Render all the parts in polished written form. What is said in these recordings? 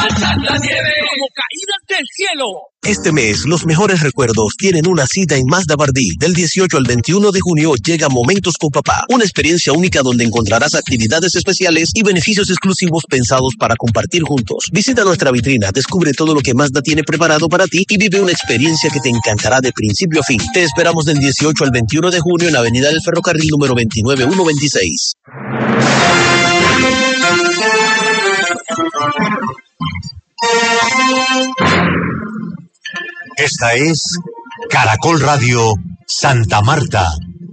La nieve como caídas del cielo. Este mes, los mejores recuerdos tienen una cita en Mazda Bardí. Del 18 al 21 de junio llega Momentos con Papá, una experiencia única donde encontrarás actividades especiales y beneficios exclusivos pensados para compartir juntos. Visita nuestra vitrina, descubre todo lo que Mazda tiene preparado para ti y vive una experiencia que te encantará de principio a fin. Te esperamos del 18 al 21 de junio en Avenida del Ferrocarril número 29126. Esta es Caracol Radio Santa Marta,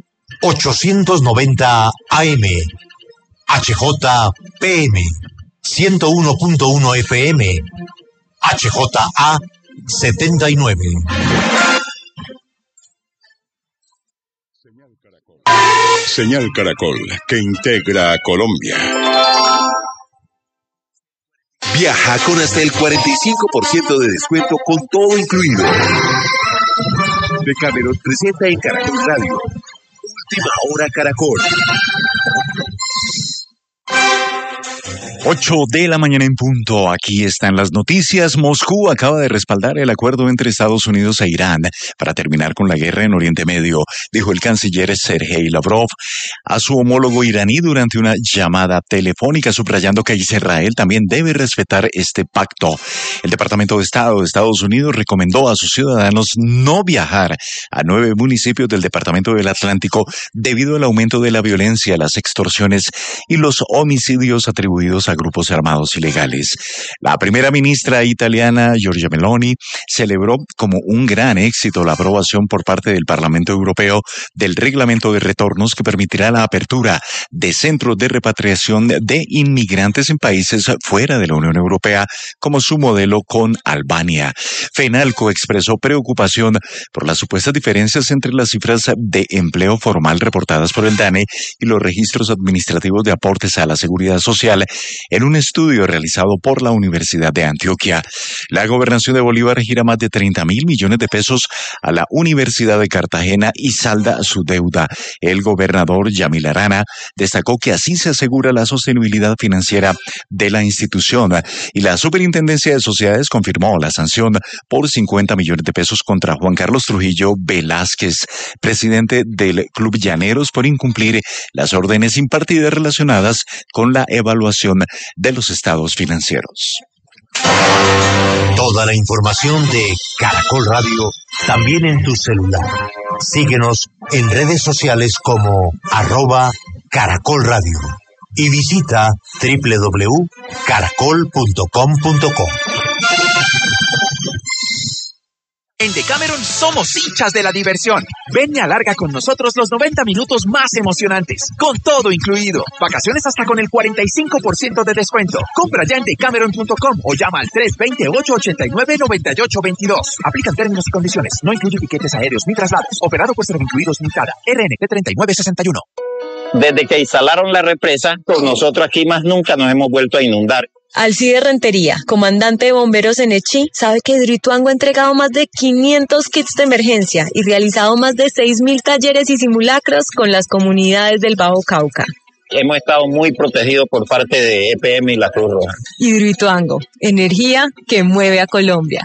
890 AM, HJPM, 101.1 FM, HJA 79. Señal Caracol, que integra a Colombia. Viaja con hasta el 45% de descuento con todo incluido. Decameron presenta en Caracol Radio. Última Hora Caracol. 8 de la mañana en punto. Aquí están las noticias. Moscú acaba de respaldar el acuerdo entre Estados Unidos e Irán para terminar con la guerra en Oriente Medio, dijo el canciller Sergei Lavrov a su homólogo iraní durante una llamada telefónica, subrayando que Israel también debe respetar este pacto. El Departamento de Estado de Estados Unidos recomendó a sus ciudadanos no viajar a 9 municipios del Departamento del Atlántico debido al aumento de la violencia, las extorsiones y los homicidios atribuidos a grupos armados ilegales. La primera ministra italiana, Giorgia Meloni, celebró como un gran éxito la aprobación por parte del Parlamento Europeo del reglamento de retornos que permitirá la apertura de centros de repatriación de inmigrantes en países fuera de la Unión Europea, como su modelo con Albania. FENALCO expresó preocupación por las supuestas diferencias entre las cifras de empleo formal reportadas por el DANE y los registros administrativos de aportes a la seguridad social en un estudio realizado por la Universidad de Antioquia. La gobernación de Bolívar gira más de 30.000 millones de pesos a la Universidad de Cartagena y salda su deuda. El gobernador Yamil Arana destacó que así se asegura la sostenibilidad financiera de la institución, y la Superintendencia de Sociedades confirmó la sanción por 50 millones de pesos contra Juan Carlos Trujillo Velázquez, presidente del Club Llaneros, por incumplir las órdenes impartidas relacionadas con la evaluación de los estados financieros. Toda la información de Caracol Radio también en tu celular. Síguenos en redes sociales como @Caracol Radio y visita www.caracol.com.co. En Decameron somos hinchas de la diversión. Ven y alarga con nosotros los 90 minutos más emocionantes, con todo incluido. Vacaciones hasta con el 45% de descuento. Compra ya en decameron.com o llama al 320-889-9822. Aplican términos y condiciones. No incluye tiquetes aéreos ni traslados. Operado por Servincluidos Limitada. RNT 3961. Desde que instalaron la represa, pues nosotros aquí más nunca nos hemos vuelto a inundar. Alcide Rentería, comandante de bomberos en Echí, sabe que Hidroituango ha entregado más de 500 kits de emergencia y realizado más de 6.000 talleres y simulacros con las comunidades del Bajo Cauca. Hemos estado muy protegidos por parte de EPM y la Cruz Roja. Hidroituango, energía que mueve a Colombia.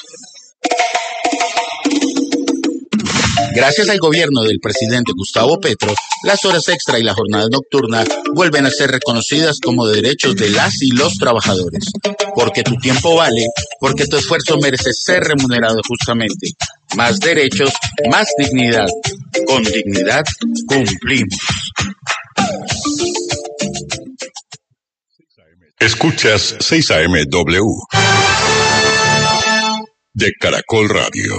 Gracias al gobierno del presidente Gustavo Petro, las horas extra y la jornada nocturna vuelven a ser reconocidas como derechos de las y los trabajadores. Porque tu tiempo vale, porque tu esfuerzo merece ser remunerado justamente. Más derechos, más dignidad. Con dignidad cumplimos. Escuchas 6 AM-W de Caracol Radio.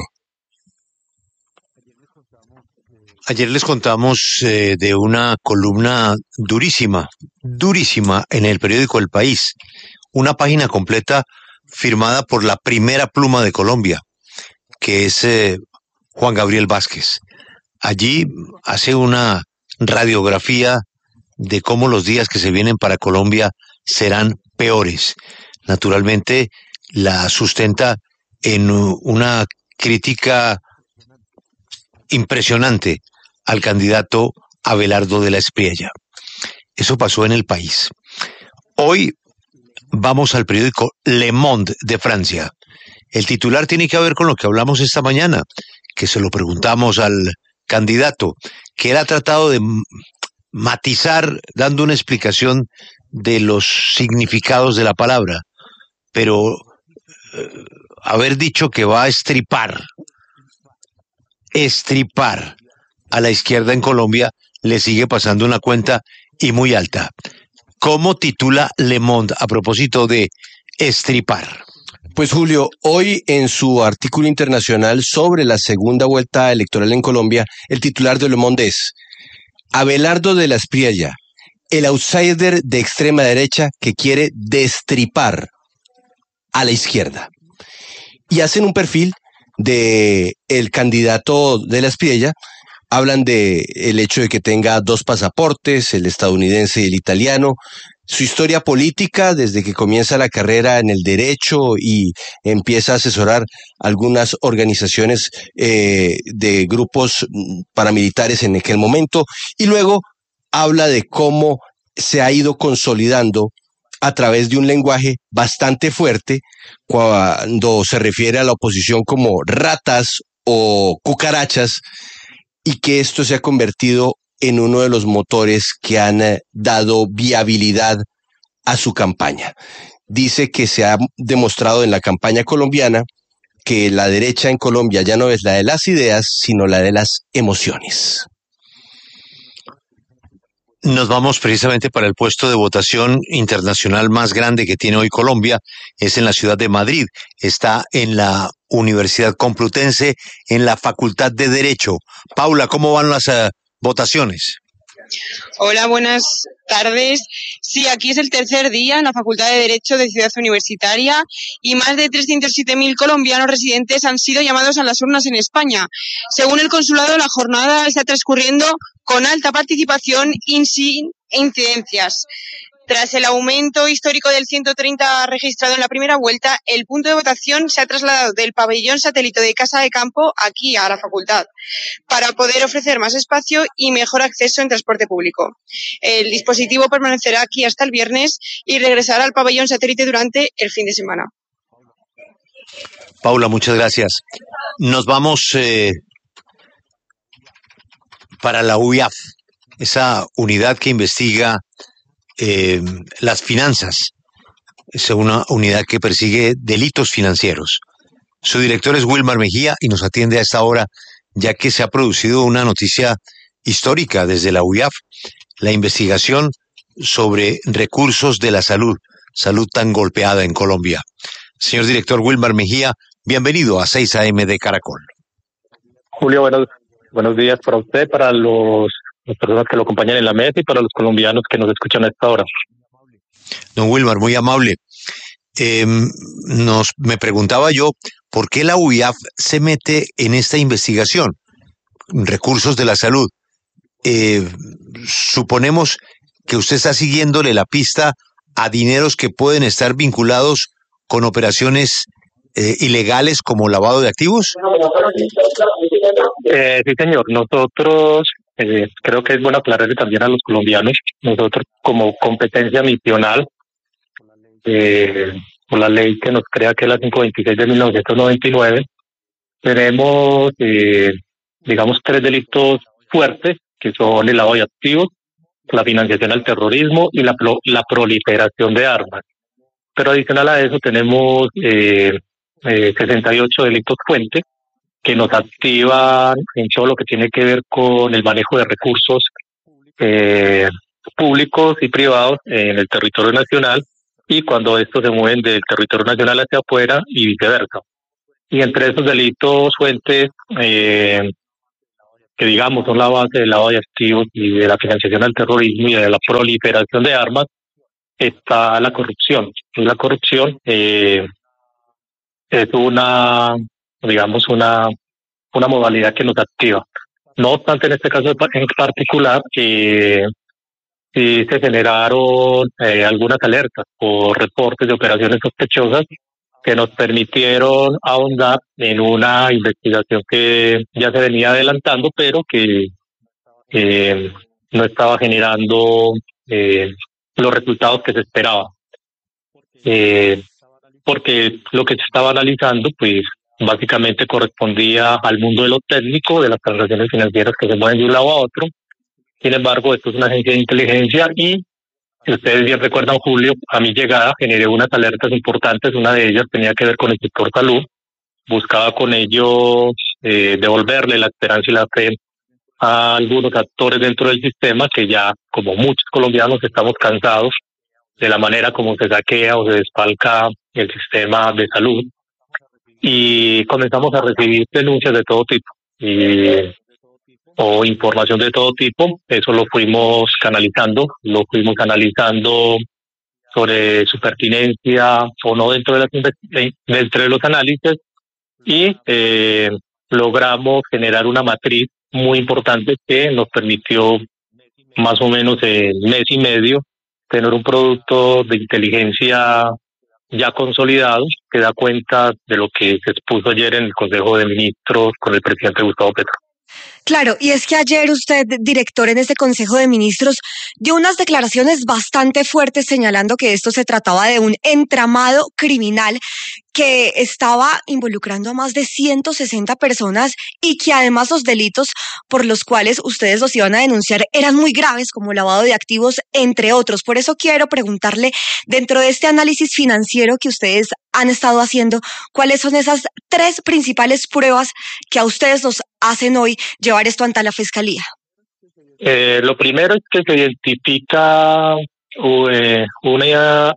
Ayer les contamos de una columna durísima en el periódico El País. Una página completa firmada por la primera pluma de Colombia, que es Juan Gabriel Vázquez. Allí hace una radiografía de cómo los días que se vienen para Colombia serán peores. Naturalmente la sustenta en una crítica impresionante al candidato Abelardo de la Espriella. Eso pasó en El País. Hoy vamos al periódico Le Monde de Francia. El titular tiene que ver con lo que hablamos esta mañana, que se lo preguntamos al candidato, que él ha tratado de matizar dando una explicación de los significados de la palabra, pero haber dicho que va a estripar a la izquierda en Colombia le sigue pasando una cuenta y muy alta. ¿Cómo titula Le Monde a propósito de estripar? Pues Julio, hoy en su artículo internacional sobre la segunda vuelta electoral en Colombia, el titular de Le Monde es Abelardo de la Espriella, el outsider de extrema derecha que quiere destripar a la izquierda. Y hacen un perfil de el candidato de la Espriella. Hablan de el hecho de que tenga 2 pasaportes, el estadounidense y el italiano, su historia política desde que comienza la carrera en el derecho y empieza a asesorar algunas organizaciones de grupos paramilitares en aquel momento, y luego habla de cómo se ha ido consolidando a través de un lenguaje bastante fuerte cuando se refiere a la oposición como ratas o cucarachas, y que esto se ha convertido en uno de los motores que han dado viabilidad a su campaña. Dice que se ha demostrado en la campaña colombiana que la derecha en Colombia ya no es la de las ideas, sino la de las emociones. Nos vamos precisamente para el puesto de votación internacional más grande que tiene hoy Colombia, es en la ciudad de Madrid, está en la Universidad Complutense, en la Facultad de Derecho. Paula, ¿cómo van las votaciones? Hola, buenas tardes. Sí, aquí es el tercer día en la Facultad de Derecho de Ciudad Universitaria y más de 307.000 colombianos residentes han sido llamados a las urnas en España. Según el consulado, la jornada está transcurriendo con alta participación y sin incidencias. Tras el aumento histórico del 130 registrado en la primera vuelta, el punto de votación se ha trasladado del pabellón satélite de Casa de Campo aquí a la facultad, para poder ofrecer más espacio y mejor acceso en transporte público. El dispositivo permanecerá aquí hasta el viernes y regresará al pabellón satélite durante el fin de semana. Paula, muchas gracias. Nos vamos para la UIAF, esa unidad que investiga las finanzas. Es una unidad que persigue delitos financieros. Su director es Wilmar Mejía y nos atiende a esta hora, ya que se ha producido una noticia histórica desde la UIAF, la investigación sobre recursos de la salud tan golpeada en Colombia. Señor director Wilmar Mejía, bienvenido a 6 AM de Caracol. Julio, buenos días para usted, para las personas que lo acompañan en la mesa y para los colombianos que nos escuchan a esta hora. Don Wilmar, muy amable. Me preguntaba yo, ¿por qué la UIAF se mete en esta investigación? Recursos de la salud. Suponemos que usted está siguiéndole la pista a dineros que pueden estar vinculados con operaciones ilegales como lavado de activos. Sí, señor. Nosotros, creo que es bueno aclararle también a los colombianos, nosotros como competencia misional, por la ley que nos crea, que es la 526 de 1999, tenemos, digamos, 3 delitos fuertes, que son el lavado de activos, la financiación al terrorismo y la proliferación de armas. Pero adicional a eso tenemos 68 delitos fuentes que nos activan en todo lo que tiene que ver con el manejo de recursos públicos y privados en el territorio nacional, y cuando estos se mueven del territorio nacional hacia afuera y viceversa. Y entre esos delitos fuentes, que digamos son la base del lavado de activos y de la financiación al terrorismo y de la proliferación de armas, está la corrupción. Y la corrupción es una modalidad que nos activa. No obstante, en este caso en particular, sí se generaron algunas alertas o reportes de operaciones sospechosas que nos permitieron ahondar en una investigación que ya se venía adelantando, pero que no estaba generando los resultados que se esperaban. porque lo que se estaba analizando, pues básicamente correspondía al mundo de lo técnico, de las transacciones financieras que se mueven de un lado a otro. Sin embargo, esto es una agencia de inteligencia y, si ustedes bien recuerdan, Julio, a mi llegada generé unas alertas importantes. Una de ellas tenía que ver con el sector salud. Buscaba con ello devolverle la esperanza y la fe a algunos actores dentro del sistema que ya, como muchos colombianos, estamos cansados de la manera como se saquea o se desfalca el sistema de salud. Y comenzamos a recibir denuncias de todo tipo o información de todo tipo. Eso lo fuimos canalizando sobre su pertinencia o no dentro de los análisis, y logramos generar una matriz muy importante que nos permitió más o menos en mes y medio tener un producto de inteligencia ya consolidado que da cuenta de lo que se expuso ayer en el Consejo de Ministros con el presidente Gustavo Petro. Claro, y es que ayer usted, director, en este Consejo de Ministros, dio unas declaraciones bastante fuertes señalando que esto se trataba de un entramado criminal que estaba involucrando a más de 160 personas y que además los delitos por los cuales ustedes los iban a denunciar eran muy graves, como lavado de activos, entre otros. Por eso quiero preguntarle, dentro de este análisis financiero que ustedes han estado haciendo, ¿cuáles son esas 3 principales pruebas que a ustedes los hacen hoy llevar esto ante la Fiscalía? Lo primero es que se identifica una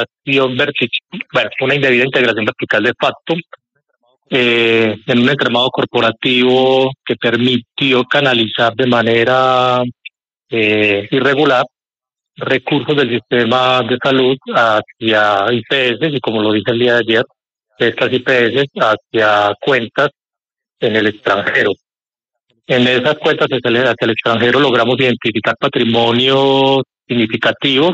indebida integración vertical de facto en un entramado corporativo que permitió canalizar de manera irregular recursos del sistema de salud hacia IPS, y como lo dije el día de ayer, estas IPS hacia cuentas en el extranjero. En esas cuentas hacia el extranjero logramos identificar patrimonios significativos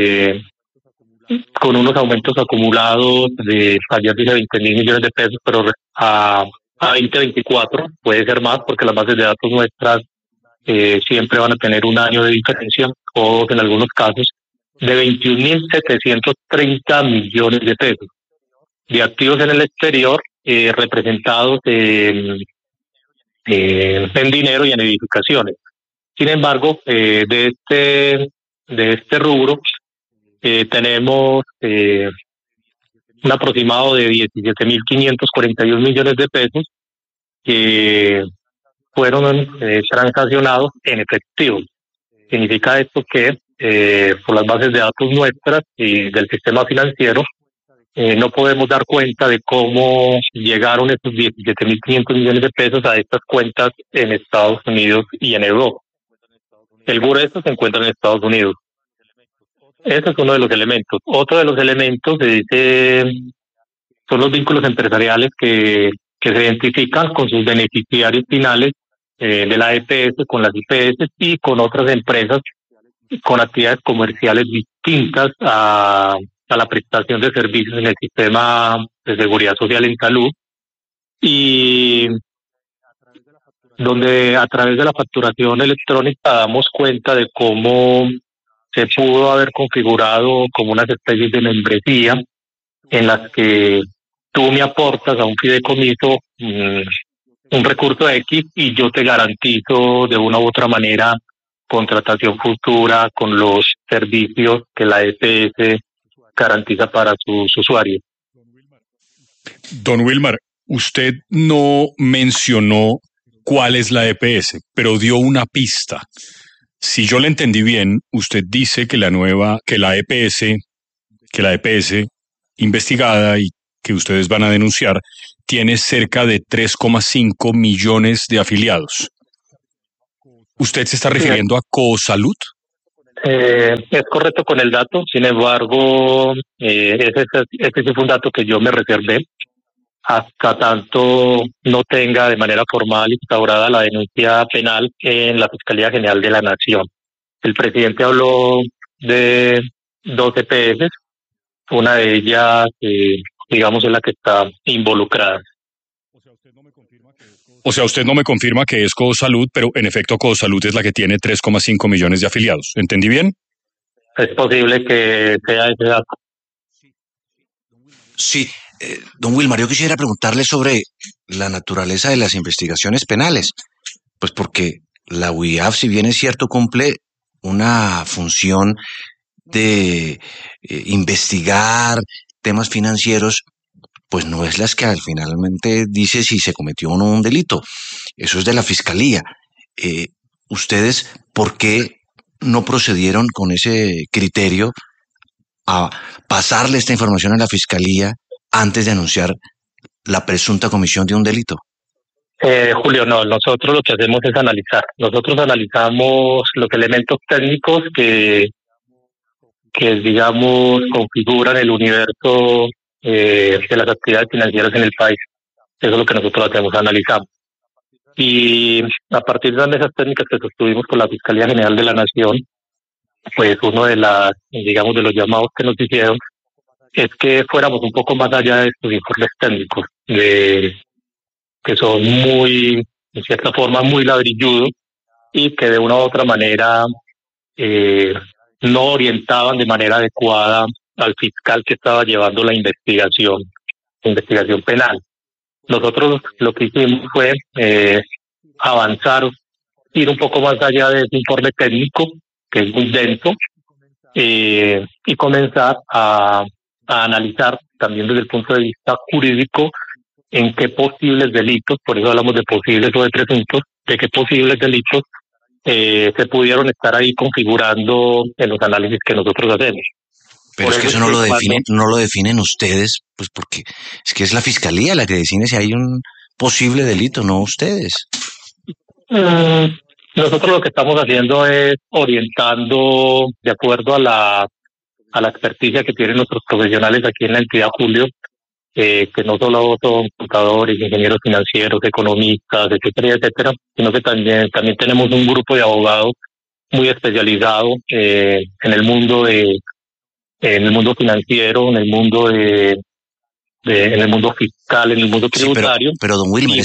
con unos aumentos acumulados de, ayer dije 20.000 millones de pesos, pero a 2024 puede ser más, porque las bases de datos nuestras siempre van a tener un año de diferencia, o en algunos casos de 21.730 millones de pesos de activos en el exterior, representados en dinero y en edificaciones. Sin embargo, de este rubro tenemos un aproximado de 17.541 millones de pesos que fueron transaccionados en efectivo. Significa esto que por las bases de datos nuestras y del sistema financiero no podemos dar cuenta de cómo llegaron estos 17.500 millones de pesos a estas cuentas en Estados Unidos y en Europa. El grueso se encuentra en Estados Unidos. Ese es uno de los elementos. Otro de los elementos son los vínculos empresariales que se identifican con sus beneficiarios finales de la EPS, con las IPS y con otras empresas con actividades comerciales distintas a la prestación de servicios en el sistema de seguridad social en salud, y donde a través de la facturación electrónica damos cuenta de cómo se pudo haber configurado como unas especies de membresía en las que tú me aportas a un fideicomiso un recurso X y yo te garantizo de una u otra manera contratación futura con los servicios que la EPS garantiza para sus usuarios. Don Wilmar, usted no mencionó cuál es la EPS, pero dio una pista. Si yo le entendí bien, usted dice que la EPS investigada y que ustedes van a denunciar tiene cerca de 3,5 millones de afiliados. ¿Usted se está refiriendo a Cosalud? Es correcto con el dato, sin embargo, ese sí fue un dato que yo me reservé hasta tanto no tenga de manera formal instaurada la denuncia penal en la Fiscalía General de la Nación. El presidente habló de 2 EPS, una de ellas, digamos, es la que está involucrada. O sea, usted no me confirma que es Cosalud, pero en efecto Cosalud es la que tiene 3,5 millones de afiliados. ¿Entendí bien? Es posible que sea ese dato. Sí, don Wilmar, yo quisiera preguntarle sobre la naturaleza de las investigaciones penales, pues porque la UIAF, si bien es cierto, cumple una función de investigar temas financieros, pues no es las que finalmente dice si se cometió o no un delito. Eso es de la Fiscalía. ¿Ustedes por qué no procedieron con ese criterio a pasarle esta información a la Fiscalía antes de anunciar la presunta comisión de un delito? Julio, no, nosotros lo que hacemos es analizar. Nosotros analizamos los elementos técnicos que digamos, configuran el universo de las actividades financieras en el país. Eso es lo que nosotros hacemos, analizamos. Y a partir de las mesas técnicas que sostuvimos con la Fiscalía General de la Nación, pues uno de de los llamados que nos hicieron es que fuéramos un poco más allá de estos informes técnicos, que son en cierta forma, muy ladrilludos y que de una u otra manera no orientaban de manera adecuada al fiscal que estaba llevando la investigación penal. Nosotros lo que hicimos fue avanzar, ir un poco más allá de ese informe técnico, que es muy denso, y comenzar a analizar también desde el punto de vista jurídico en qué posibles delitos, por eso hablamos de posibles o de presuntos, de qué posibles delitos se pudieron estar ahí configurando en los análisis que nosotros hacemos. Pero es que eso no lo definen ustedes, pues porque es que es la Fiscalía la que define si hay un posible delito, no ustedes. Nosotros lo que estamos haciendo es orientando de acuerdo a la experticia que tienen nuestros profesionales aquí en la entidad, Julio, que no solo son contadores, ingenieros financieros, economistas, etcétera, sino que también tenemos un grupo de abogados muy especializado en el mundo financiero, en el mundo en el mundo fiscal, en el mundo tributario. Sí, pero don Wilmer,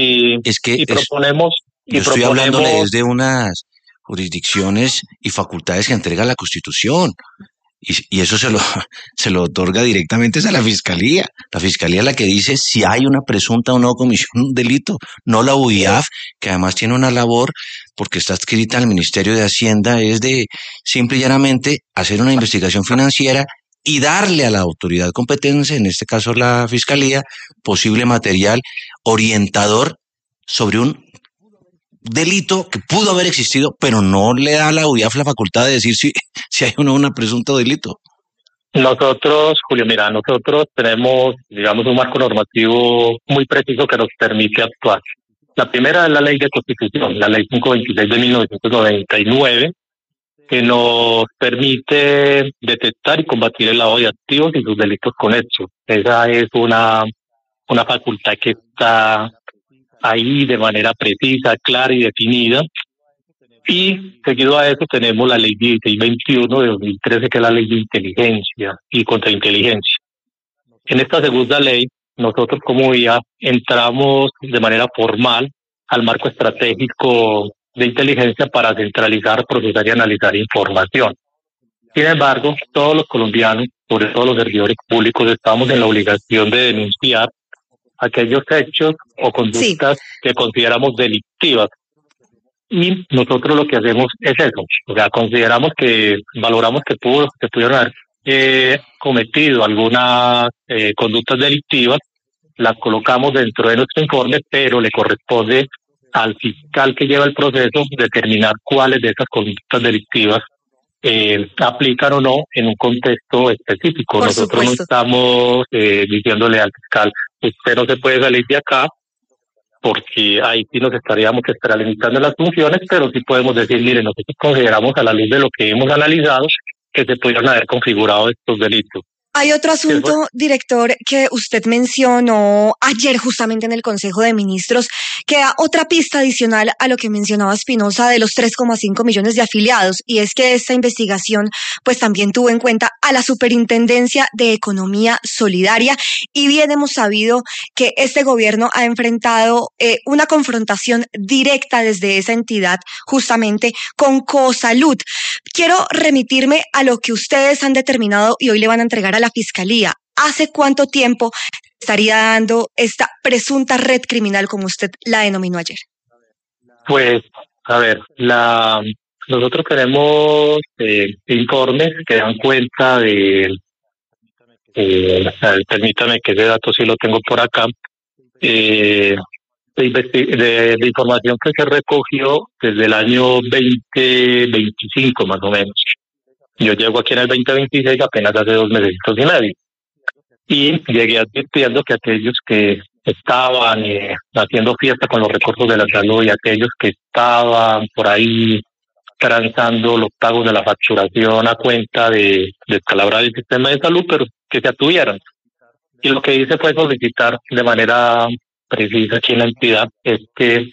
estoy hablándole desde unas jurisdicciones y facultades que entrega la Constitución. Y eso se lo otorga directamente a la Fiscalía. La Fiscalía es la que dice si hay una presunta o no comisión de un delito, no la UIAF, que además tiene una labor, porque está adscrita al Ministerio de Hacienda, es de simple y llanamente hacer una investigación financiera y darle a la autoridad competente, en este caso la Fiscalía, posible material orientador sobre un delito que pudo haber existido, pero no le da a la UIAF la facultad de decir si hay una presunto delito. Nosotros, Julio, nosotros tenemos, digamos, un marco normativo muy preciso que nos permite actuar. La primera es la Ley de Constitución, la Ley 526 de 1999, que nos permite detectar y combatir el lavado de activos y sus delitos conexos. Esa es una facultad que está ahí de manera precisa, clara y definida. Y seguido a eso tenemos la ley 1621 de 2013, que es la ley de inteligencia y contrainteligencia. En esta segunda ley, nosotros como IA entramos de manera formal al marco estratégico de inteligencia para centralizar, procesar y analizar información. Sin embargo, todos los colombianos, sobre todo los servidores públicos, estamos en la obligación de denunciar aquellos hechos o conductas que consideramos delictivas. Y nosotros lo que hacemos es eso, o sea, valoramos que pudieron haber cometido algunas conductas delictivas, las colocamos dentro de nuestro informe, pero le corresponde al fiscal que lleva el proceso determinar cuáles de esas conductas delictivas aplican o no en un contexto específico. Nosotros no estamos diciéndole al fiscal, usted no se puede salir de acá, porque ahí sí nos estaríamos extralimitando las funciones, pero sí podemos decir, mire, nosotros consideramos a la luz de lo que hemos analizado que se pudieron haber configurado estos delitos. Hay otro asunto, director, que usted mencionó ayer justamente en el Consejo de Ministros, que da otra pista adicional a lo que mencionaba Espinosa de los 3,5 millones de afiliados, y es que esta investigación pues también tuvo en cuenta a la Superintendencia de Economía Solidaria, y bien hemos sabido que este gobierno ha enfrentado una confrontación directa desde esa entidad justamente con Cosalud. Quiero remitirme a lo que ustedes han determinado y hoy le van a entregar a la Fiscalía. ¿Hace cuánto tiempo estaría dando esta presunta red criminal, como usted la denominó ayer? Pues, a ver, nosotros tenemos informes que dan cuenta permítame que ese dato sí lo tengo por acá, de información que se recogió desde el año 2025 más o menos. Yo llego aquí en el 2026 apenas hace 2 meses y medio. Y llegué advirtiendo que aquellos que estaban haciendo fiesta con los recursos de la salud y aquellos que estaban por ahí transando los pagos de la facturación a cuenta de descalabrar el sistema de salud, pero que se atuvieran. Y lo que hice fue solicitar de manera precisa aquí en la entidad que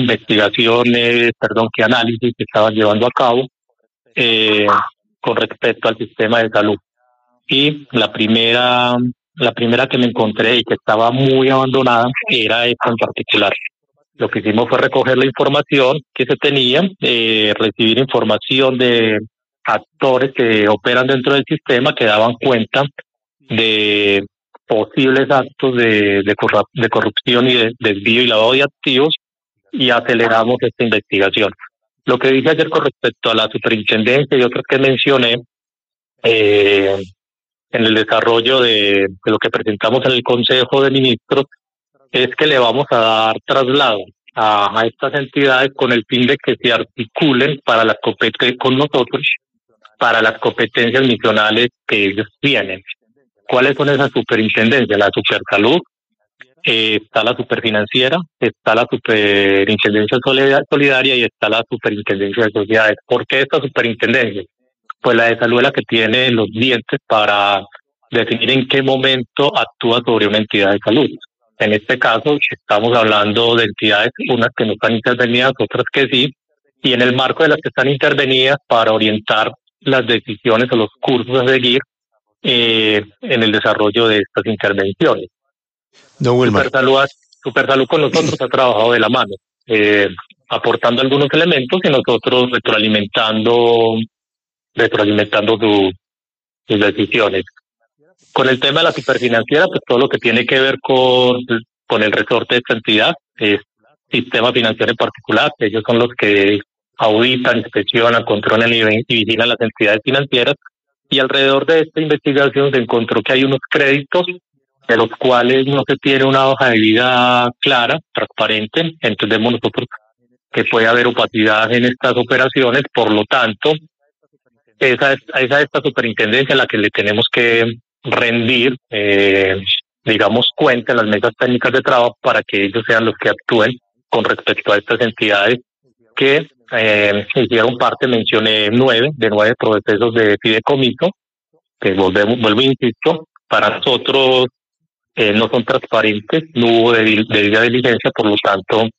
que análisis que estaban llevando a cabo con respecto al sistema de salud. Y la primera que me encontré y que estaba muy abandonada era esta en particular. Lo que hicimos fue recoger la información que se tenía, recibir información de actores que operan dentro del sistema que daban cuenta de posibles actos de corrupción y de desvío y lavado de activos, y aceleramos esta investigación. Lo que dije ayer con respecto a la superintendencia y otros que mencioné, en el desarrollo de lo que presentamos en el Consejo de Ministros, es que le vamos a dar traslado a estas entidades con el fin de que se articulen para las competencias con nosotros, para las competencias misionales que ellos tienen. ¿Cuáles son esas superintendencias? La Supersalud, está la Superfinanciera, está la Superintendencia Solidaria y está la Superintendencia de Sociedades. ¿Por qué esta superintendencia? Pues la de salud es la que tiene los dientes para definir en qué momento actúa sobre una entidad de salud. En este caso estamos hablando de entidades, unas que no están intervenidas, otras que sí, y en el marco de las que están intervenidas para orientar las decisiones o los cursos a seguir en el desarrollo de estas intervenciones. Don Wilmar. Supersalud con nosotros ha trabajado de la mano, aportando algunos elementos y nosotros retroalimentando sus decisiones. Con el tema de la superfinanciera, pues todo lo que tiene que ver con el resorte de esta entidad, es sistema financiero en particular. Ellos son los que auditan, inspeccionan, controlan y vigilan las entidades financieras, y alrededor de esta investigación se encontró que hay unos créditos de los cuales no se tiene una hoja de vida clara, transparente. Entendemos nosotros que puede haber opacidad en estas operaciones, por lo tanto, esa es esta superintendencia a la que le tenemos que rendir, cuenta en las mesas técnicas de trabajo para que ellos sean los que actúen con respecto a estas entidades que hicieron parte. Mencioné 9 procesos de fideicomiso, que vuelvo e insisto, para nosotros no son transparentes, no hubo debida diligencia, por lo tanto,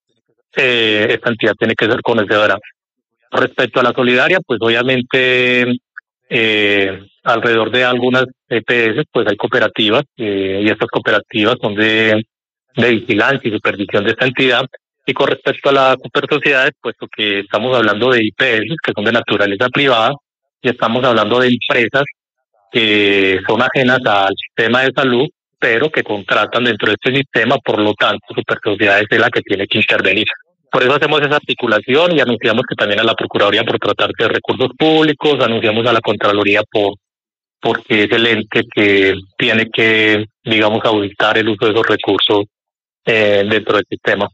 esta entidad tiene que ser conocedora. Respecto a la solidaria, pues obviamente alrededor de algunas EPS pues hay cooperativas, y estas cooperativas son de vigilancia y supervisión de esta entidad. Y con respecto a las supersociedades, puesto que estamos hablando de IPS que son de naturaleza privada, y estamos hablando de empresas que son ajenas al sistema de salud, pero que contratan dentro de este sistema, por lo tanto, supersociedades es la que tiene que intervenir. Por eso hacemos esa articulación y anunciamos que también a la Procuraduría por tratarse de recursos públicos, anunciamos a la Contraloría porque es el ente que tiene que, auditar el uso de esos recursos dentro del sistema.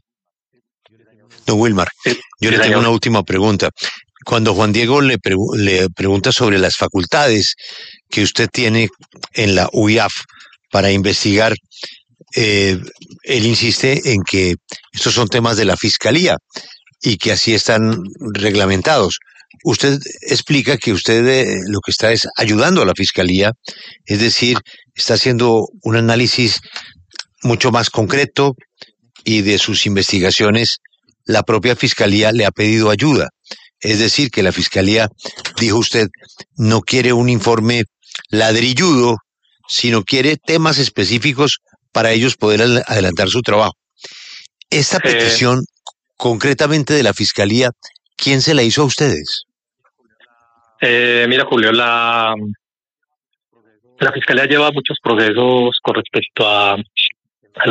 Don Wilmar, yo le tengo una última pregunta. Cuando Juan Diego le pregunta sobre las facultades que usted tiene en la UIAF para investigar, él insiste en que estos son temas de la Fiscalía y que así están reglamentados. Usted explica que usted lo que está es ayudando a la Fiscalía, es decir, está haciendo un análisis mucho más concreto, y de sus investigaciones la propia Fiscalía le ha pedido ayuda. Es decir, que la Fiscalía, dijo usted, no quiere un informe ladrilludo, sino quiere temas específicos para ellos poder adelantar su trabajo. Esta petición, concretamente de la Fiscalía, ¿quién se la hizo a ustedes? Mira, Julio, la La Fiscalía lleva muchos procesos con respecto a